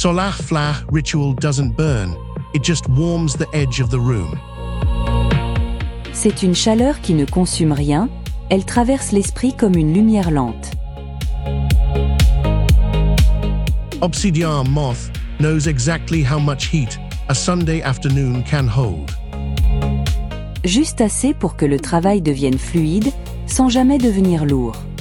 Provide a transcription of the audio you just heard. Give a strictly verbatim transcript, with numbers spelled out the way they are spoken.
Solar Flare ritual doesn't burn, it just warms the edge of the room. C'est une chaleur qui ne consume rien, elle traverse l'esprit comme une lumière lente. Obsidian moth knows exactly how much heat a Sunday afternoon can hold. Juste assez pour que le travail devienne fluide, sans jamais devenir lourd.